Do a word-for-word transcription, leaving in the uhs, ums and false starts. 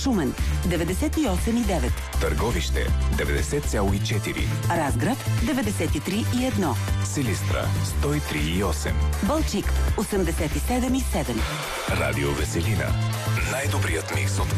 Шумен деветдесет и осем и девет, Търговище деветдесет цяло и четири, Разград деветдесет и три и едно, Силистра сто и три и осем, Балчик осемдесет и седем и седем. Радио Веселина. Най-добрият микс от